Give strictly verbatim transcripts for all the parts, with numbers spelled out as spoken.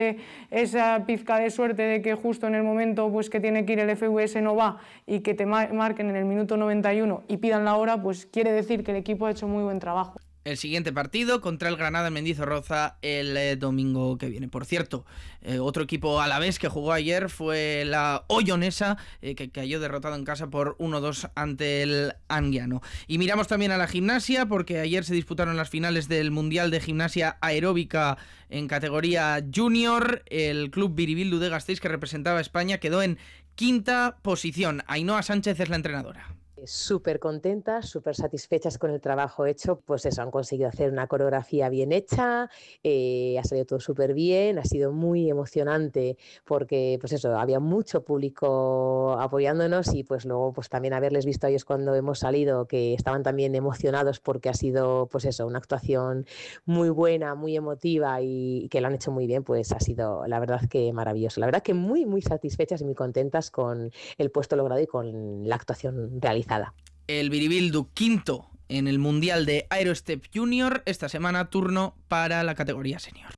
esa pizca de suerte de que justo en el momento pues, que tiene que ir el F V S no va y que te marquen en el minuto noventa y uno y pidan la hora, pues quiere decir que el equipo ha hecho muy buen trabajo. El siguiente partido contra el Granada en Mendizorroza el eh, domingo que viene. Por cierto, eh, otro equipo alavés que jugó ayer fue la Ollonesa, eh, que cayó derrotado en casa por uno dos ante el Anguiano. Y miramos también a la gimnasia, porque ayer se disputaron las finales del Mundial de Gimnasia Aeróbica en categoría junior. El club Biribildu de Gasteiz, que representaba a España, quedó en quinta posición. Ainhoa Sánchez es la entrenadora. Súper contentas, súper satisfechas con el trabajo hecho, pues eso, han conseguido hacer una coreografía bien hecha, eh, ha salido todo súper bien, ha sido muy emocionante porque pues eso, había mucho público apoyándonos y pues luego pues también haberles visto a ellos cuando hemos salido que estaban también emocionados porque ha sido pues eso, una actuación muy buena, muy emotiva y, y que lo han hecho muy bien, pues ha sido la verdad que maravilloso, la verdad que muy muy satisfechas y muy contentas con el puesto logrado y con la actuación realizada. El Biribildu quinto en el Mundial de Aerostep Junior, esta semana turno para la categoría senior.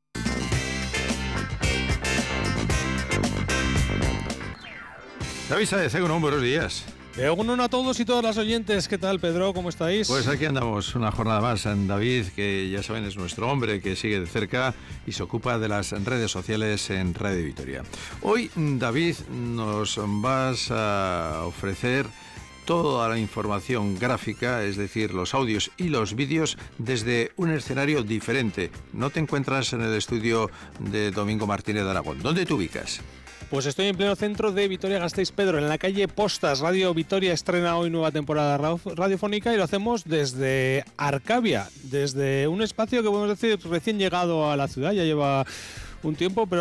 David Sáez, Egunon, buenos días. Egunon a todos y todas las oyentes. ¿Qué tal, Pedro? ¿Cómo estáis? Pues aquí andamos, una jornada más. David, que ya saben es nuestro hombre, que sigue de cerca y se ocupa de las redes sociales en Radio Vitoria. Hoy, David, nos vas a ofrecer toda la información gráfica, es decir, los audios y los vídeos desde un escenario diferente. No te encuentras en el estudio de Domingo Martínez de Aragón. ¿Dónde te ubicas? Pues estoy en pleno centro de Vitoria-Gasteiz, Pedro, en la calle Postas. Radio Vitoria estrena hoy nueva temporada radiofónica y lo hacemos desde Arcavia, desde un espacio que podemos decir recién llegado a la ciudad, ya lleva un tiempo, pero